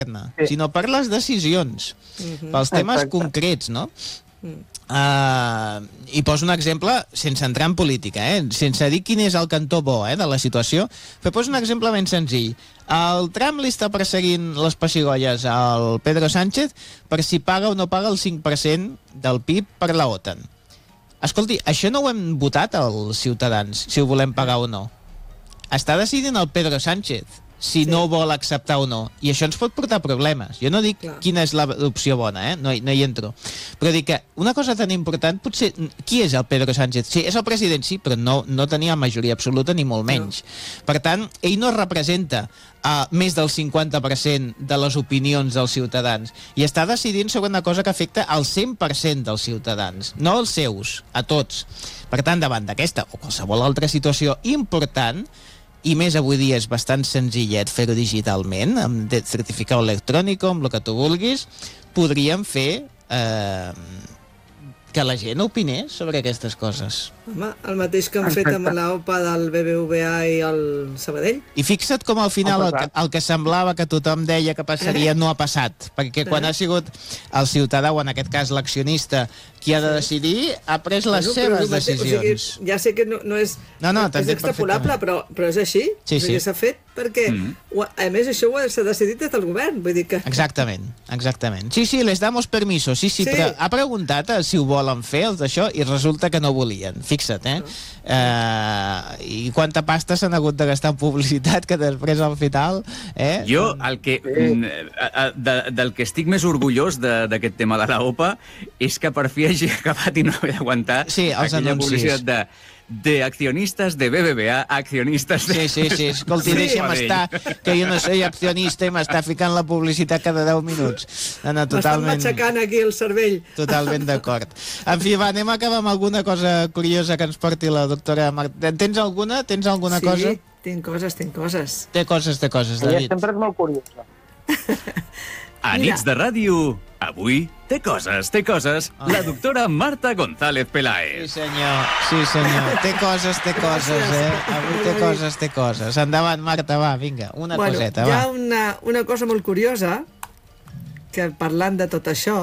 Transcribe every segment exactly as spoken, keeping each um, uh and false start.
sí. sinó per les decisions, uh-huh. pels temes Exacte. concrets, no? Uh, i poso un exemple sense entrar en política, eh? sense dir quin és el cantó bo eh, de la situació, però poso un exemple ben senzill. El Trump li està perseguint les pessigolles al Pedro Sánchez per si paga o no paga el cinc per cent del P I B per la OTAN. Escolti, això no ho hem votat els ciutadans, si ho volem pagar o no. Està decidint el Pedro Sánchez si sí. no vol acceptar o no. I això ens pot portar problemes. Jo no dic Clar. quina és l'opció bona, eh? no, no hi entro. Però dic que una cosa tan important, potser... Qui és el Pedro Sánchez? Sí, és el president, sí, però no, no tenia majoria absoluta ni molt menys. No. Per tant, ell no representa uh, més del cinquanta per cent de les opinions dels ciutadans. I està decidint sobre una cosa que afecta al cent per cent dels ciutadans, no els seus, a tots. Per tant, davant d'aquesta o qualsevol altra situació important, i més avui dia és bastant senzillet fer-ho digitalment, amb certificat electrònic, amb el que tu vulguis, podríem fer eh, que la gent opinés sobre aquestes coses. Home, el mateix que han fet amb l'OPA del B B V A i el Sabadell. I fixa't com al final el que, el que semblava que tothom deia que passaria no ha passat, perquè quan ha sigut el ciutadà, o en aquest cas l'accionista, qui ha de decidir, ha pres les bueno, seves decisions. O sigui, ja sé que no, no és, no, no, és extrapolable, però, però és així. Sí, sí. S'ha fet perquè, mm. a més, això ho s'ha decidit des del govern. Vull dir que... Exactament, exactament. Sí, sí, les damos permiso, sí, sí, sí. Però ha preguntat si ho volen fer, els d'això, i resulta que no volien. Fixa't, eh? No. Uh, I quanta pasta s'han hagut de gastar en publicitat que després al final... Eh? Jo, el que, de, del que estic més orgullós d'aquest tema de l'OPA és que per fi hagi acabat i no haver d'aguantar sí, aquella anuncis. Publicitat de de accionistas de B B V A, accionistas de... Sí, sí, sí, escolti, sí. deixa'm estar, que jo no soy accionista i m'està ficant la publicitat cada deu minuts. No, no, totalment... M'estan matxacant aquí el cervell. Totalment d'acord. En fi, va, anem a acabar amb alguna cosa curiosa que ens porti la doctora Marta. Tens alguna? Tens alguna sí, cosa? Sí, tinc coses, tinc coses. Té coses, té coses, David. Ella sempre és molt curiosa. A Nits de Ràdio, avui té coses, té coses, oh. la doctora Marta González Peláez. Sí, senyor, sí, senyor. Té coses, té coses, eh? Avui té coses, té coses. Endavant, Marta, va, vinga, una bueno, coseta, va. Hi ha una, una cosa molt curiosa, que parlant de tot això,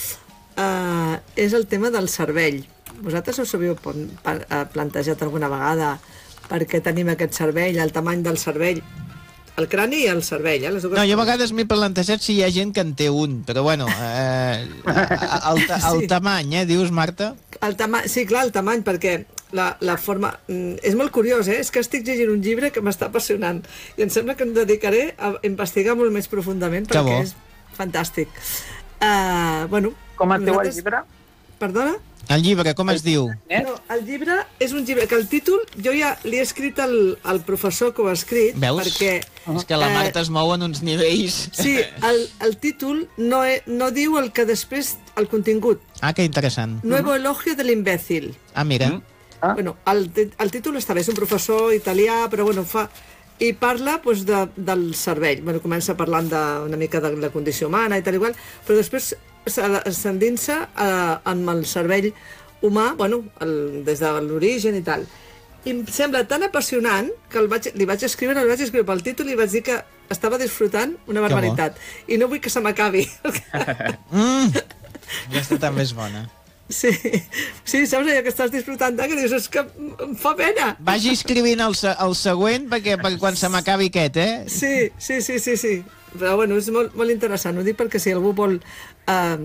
uh, és el tema del cervell. Vosaltres us havíeu plantejat alguna vegada per què tenim aquest cervell, el tamany del cervell? El crani i el cervell, eh? Les dues no, jo a vegades m'he plantejat si hi ha gent que en té un, però bueno, eh, el, el sí. tamany, eh, dius, Marta? El tamany, sí, clar, el tamany, perquè la, la forma... És molt curiós, eh? És que estic llegint un llibre que m'està apassionant i em sembla que em dedicaré a investigar molt més profundament perquè és fantàstic. Uh, bueno, Com es diu nosaltres... el llibre? Perdona? El llibre, com es diu? No, el llibre és un llibre que el títol jo ja li he escrit al, al professor que ho ha escrit. Veus? Perquè, és que la Marta eh, es mou en uns nivells. Sí, el, el títol no, he, no diu el que després, el contingut. Ah, que interessant. Nuevo elogio del imbécil. Ah, mira. Ah. Bueno, el, el títol està bé, és un professor italià, però bueno, fa... I parla doncs, de, del cervell. Bueno, comença parlant de, una mica de la condició humana i tal i qual, però després s'endinsa eh, amb el cervell humà, bueno, el, des de l'origen i tal. I em sembla tan apassionant que el vaig, li vaig escriure, el vaig escriure pel títol i vaig dir que estava disfrutant una barbaritat. I no vull que se m'acabi. mm, ja està tan més bona. Sí, sí, saps allò que estàs disfrutant que dius, és que em fa pena. Vagi escrivint el, el següent perquè, perquè quan se m'acabi aquest, eh? Sí, sí, sí, sí, sí. Però bueno, és molt, molt interessant. Ho dic perquè si algú vol eh,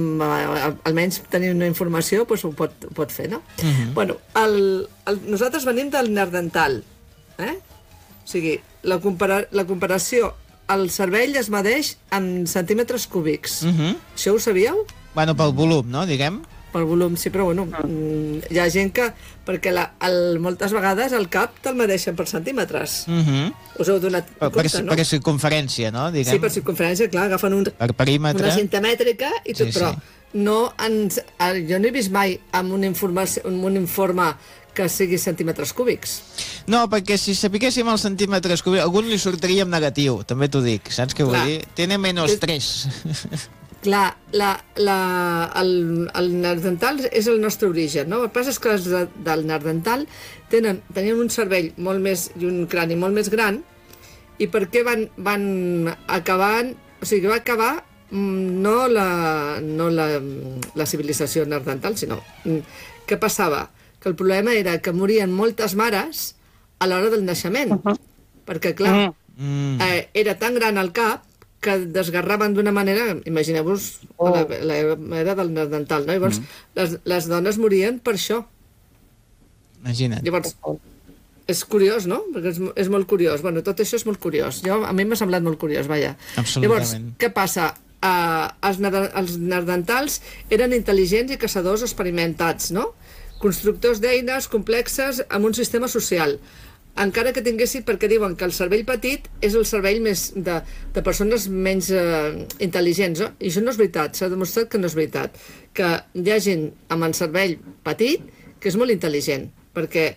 almenys tenir una informació, doncs ho pot, ho pot fer, no? Uh -huh. Bueno, el, el, nosaltres venim del neandertal, eh? O sigui, la, compara la comparació, el cervell es medeix en centímetres cúbics. Uh -huh. Això ho sabíeu? Bueno, pel volum, no, diguem? Pel volum, sí, però bueno, hi ha gent que... Perquè la, el, moltes vegades el cap te'l medeixen per centímetres. Uh -huh. Us heu donat per, compte, per, no? Per circunferència, no? Diguem. Sí, per circunferència, clar, agafen un, per perímetre. Una cinta mètrica i tot, sí, però sí. no ens, jo no he vist mai amb un, amb un informe que sigui centímetres cúbics. No, perquè si sapiguéssim els centímetres cúbics, a algun li sortiria en negatiu, també t'ho dic, saps què vull dir? Tiene menos tres. Clar, la, la, el, el neandertal és el nostre origen, no? El que passa és que els de, del neandertal tenen, tenien un cervell molt més i un crani molt més gran i per què van, van acabar o sigui, va acabar no la, no la, la civilització neandertal, sinó què passava? Que el problema era que morien moltes mares a l'hora del naixement, uh -huh. perquè, clar, mm. eh, era tan gran el cap que desgarraven d'una manera, imagineu-vos, oh. l'era del neandertal, no? Llavors, mm. les, les dones morien per això. Imagina't. Llavors, és curiós, no? Perquè és, és molt curiós. Bueno, tot això és molt curiós. Jo, a mi m'ha semblat molt curiós, vaja. Absolutament. Llavors, què passa? Uh, els, els neandertals eren intel·ligents i caçadors experimentats, no? Constructors d'eines complexes amb un sistema social. Encara que tinguessin, perquè diuen que el cervell petit és el cervell més de, de persones menys uh, intel·ligents, no? I això no és veritat, s'ha demostrat que no és veritat. Que hi ha gent amb el cervell petit que és molt intel·ligent, perquè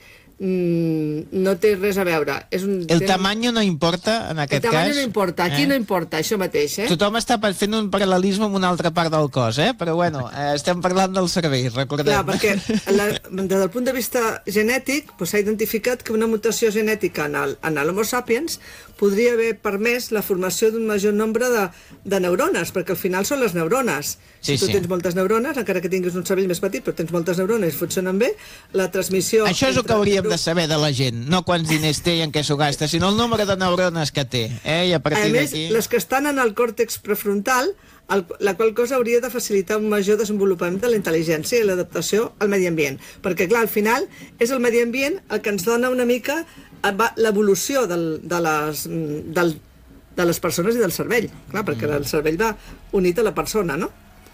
no té res a veure. És un, el té... tamany no importa, en aquest cas. El tamany no importa, aquí eh? no importa, això mateix. Eh? Tothom està fent un paral·lelisme amb una altra part del cos, eh? Però bueno, eh, estem parlant del cervell, recordem. Clar, perquè la, des del punt de vista genètic s'ha pues, identificat que una mutació genètica en el, en l'Homo sapiens podria haver permès la formació d'un major nombre de, de neurones, perquè al final són les neurones. Sí, si tu sí. tens moltes neurones, encara que tinguis un cervell més petit, però tens moltes neurones i funcionen bé, la transmissió... Això és el que hauríem de saber de la gent, no quants diners té i en què s'ho gasta, sinó el nombre de neurones que té. Eh? I a partir d'aquí... A més, d'aquí... les que estan en el còrtex prefrontal, el, la qual cosa hauria de facilitar un major desenvolupament de la intel·ligència i l'adaptació al medi ambient. Perquè, clar, al final és el medi ambient el que ens dona una mica l'evolució del, de, les, del, de les persones i del cervell. Clar, perquè el cervell va unit a la persona, no?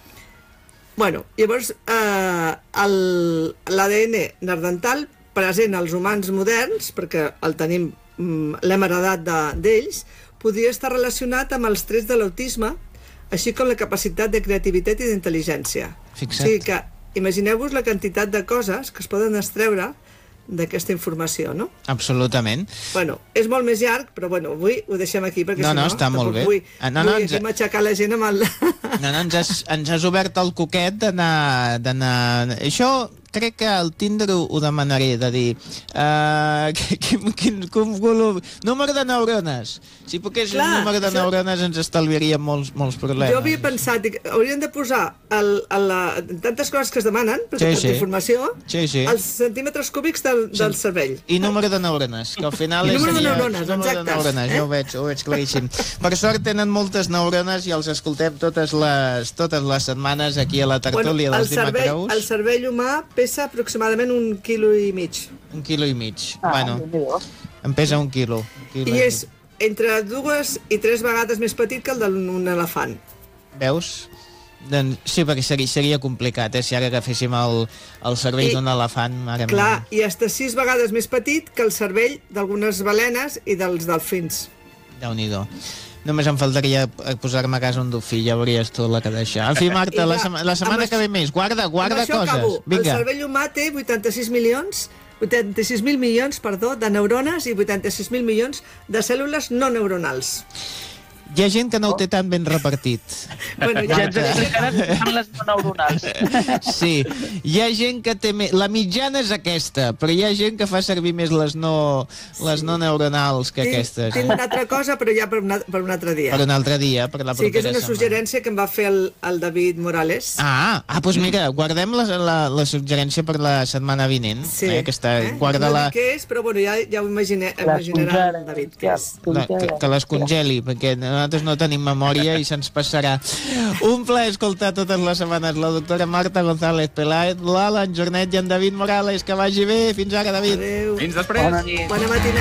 Bueno, llavors, eh, l'A D N neandertal present als humans moderns, perquè el tenim, l'hem heredat d'ells, podria estar relacionat amb els trets de l'autisme, així com la capacitat de creativitat i d'intel·ligència. Fixa't. O sigui que imagineu-vos la quantitat de coses que es poden extreure d'aquesta informació, no? Absolutament. Bueno, és molt més llarg, però bueno, avui ho deixem aquí, perquè no, si no, no, està molt bé. Vull, ah, no, no, vull ens... aquí m'aixecar la gent amb el... No, no, ens has, ens has obert el coquet d'anar... Això crec que al Tinder ho, ho demanaré, de dir uh, quin, quin, quin volum... número de neurones. Si pogués el número de això... neurones ens estalviaríem molts, molts problemes. Jo havia pensat, dic, haurien de posar el, el, la, tantes coses que es demanen, perquè sí, sí. informació, sí, sí. els centímetres cúbics del, del sí. cervell. I número de neurones, que al final I és... número de neurones, número exactes. De neurones, eh? Jo ho veig, ho veig claríssim. Per sort tenen moltes neurones i els escoltem totes les, totes les setmanes aquí a la tertúlia bueno, dels Dimacreus. El cervell humà pesa aproximadament un quilo i mig. Un quilo i mig. Ah, bueno, em pesa un quilo. Un quilo I, I és entre dues i tres vegades més petit que el d'un elefant. Veus? Doncs sí, perquè seria, seria complicat, eh? Si ara agaféssim el, el cervell d'un elefant... Ara clar, i hasta sis vegades més petit que el cervell d'algunes balenes i dels delfins. Déu-n'hi-do. Només em faltaria posar-me a casa un dofí, ja veuries tu la que deixar. En fi, Marta, la, sema la setmana que ve més, guarda, guarda coses. Acabo. Vinga. El cervell humà té vuitanta-sis milions, vuitanta-sis mil milions, perdó, de neurones i vuitanta-sis mil milions de cèl·lules no neuronals. Hi ha gent que no ho té tan ben repartit. Bueno, ja ens explicaran les no neuronals. Sí, hi ha gent que té... La mitjana és aquesta, però hi ha gent que fa servir més les no, les no neuronals que tinc, aquestes. Tinc una altra cosa, però ja per, una, per un altre dia. Per un altre dia, per la propera setmana. Sí, que és una suggerència que em va fer el, el David Morales. Ah, ah doncs mira, guardem la, la, la suggerència per la setmana vinent. Sí. Eh, aquesta, eh? guarda-la... No dic què és, però bueno, ja, ja ho imagine, imaginarà el David. Què és. No, que, que les congeli, perquè nosaltres no tenim memòria i se'ns passarà. Un plaer escoltar totes les setmanes la doctora Marta González Peláez, l'Alan Jornet i en David Morales. Que vagi bé. Fins ara, David. Adéu. Fins després. Bona nit. Bona matinada.